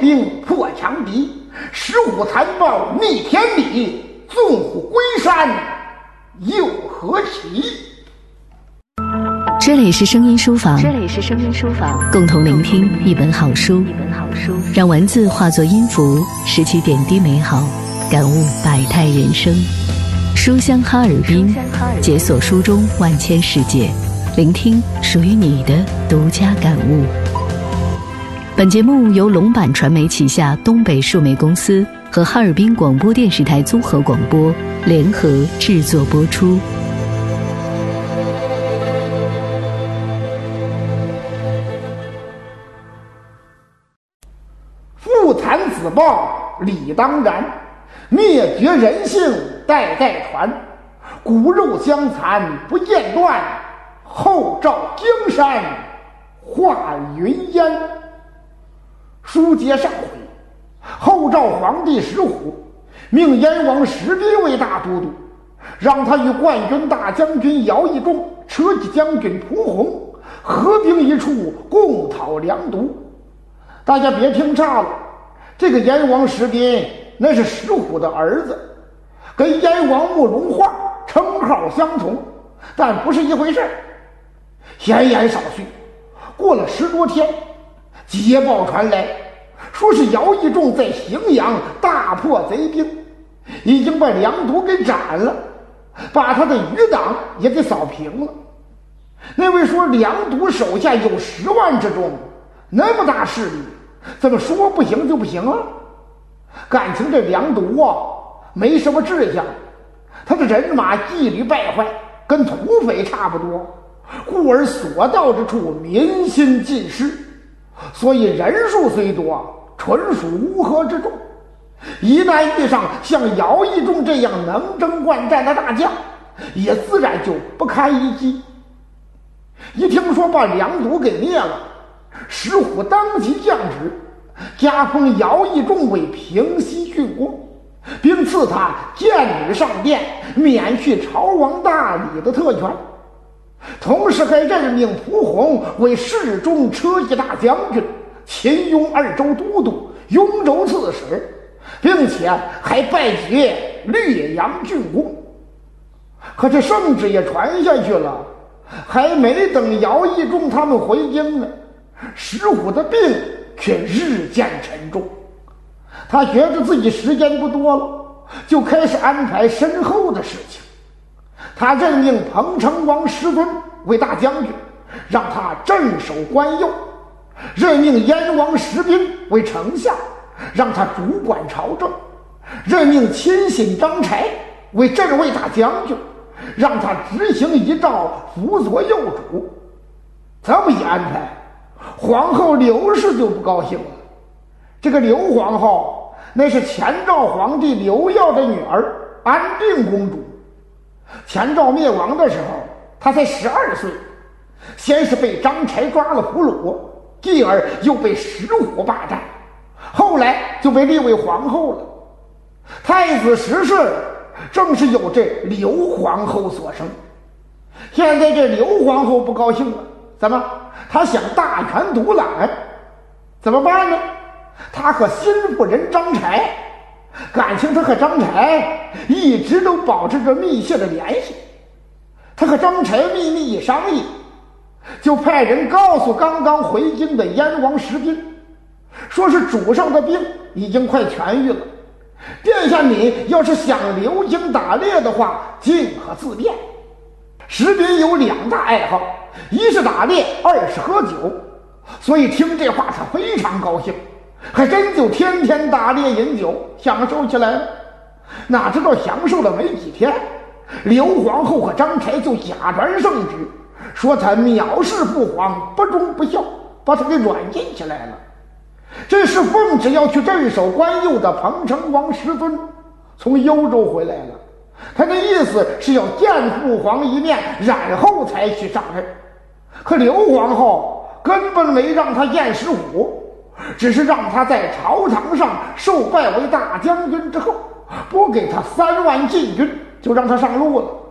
兵破强敌，石虎残暴逆天理，纵虎归山又何其。 这里是声音书房，共同聆听一本好书，让文字化作音符，拾起点滴美好，感悟百态人生。书香哈尔滨，解锁书中万千世界，聆听属于你的独家感悟。本节目由龙板传媒旗下东北数媒公司和哈尔滨广播电视台综合广播联合制作播出。 父残子暴理当然，灭绝人性代代传，骨肉相残不间断，后照江山化云烟。书接上回，后赵皇帝石虎命燕王石斌为大都督，让他与冠军大将军姚义仲、车骑将军蒲洪合兵一处，共讨梁都。大家别听差了，这个燕王石斌那是石虎的儿子，跟燕王慕容画称号相同，但不是一回事。闲言少叙，过了10多天，捷报传来，说是姚义仲在荥阳大破贼兵，已经把梁都给斩了，把他的余党也给扫平了。那位说梁都手下有10万之众，那么大势力，怎么说不行就不行啊？感情这梁都啊没什么志向，他的人马纪律败坏，跟土匪差不多，故而所到之处民心尽失，所以人数虽多，纯属乌合之众。一旦遇上像姚义仲这样能征惯战的大将，也自然就不堪一击。一听说把梁都给灭了，石虎当即降旨，加封姚义仲为平西郡公，并赐他剑女上殿，免去朝王大礼的特权。同时还任命蒲洪为侍中车骑大将军、秦雍2州都督、雍州刺史，并且还拜爵略阳郡公。可这圣旨也传下去了，还没等姚义仲他们回京呢，石虎的病却日渐沉重。他觉得自己时间不多了，就开始安排身后的事情。他任命彭城王石敦为大将军，让他镇守关右；任命燕王石斌为丞相，让他主管朝政；任命亲信张柴为镇卫大将军，让他执行遗诏，辅佐右主。这么一安排，皇后刘氏就不高兴了。这个刘皇后那是前赵皇帝刘耀的女儿安定公主。前赵灭亡的时候，她才12岁，先是被张柴抓了俘虏，继而又被石虎霸占，后来就被立为皇后了。太子石氏正是由这刘皇后所生。现在这刘皇后不高兴了，怎么？她想大权独揽，怎么办呢？她和心腹人张柴，感情他和张柴一直都保持着密切的联系。他和张柴秘密一商议，就派人告诉刚刚回京的燕王石斌，说是主上的病已经快痊愈了，殿下你要是想留京打猎的话，尽可自便。石斌有2大爱好，一是打猎，二是喝酒，所以听这话他非常高兴，还真就天天打猎饮酒，享受起来了。哪知道享受了没几天，刘皇后和张柴就假传圣旨，说他藐视父皇，不忠不孝，把他给软禁起来了。这是奉旨要去镇守关右的彭城王石敦从幽州回来了，他的意思是要见父皇一面，然后才去上任。可刘皇后根本没让他见石虎，只是让他在朝堂上受拜为大将军之后，拨给他3万禁军，就让他上路了。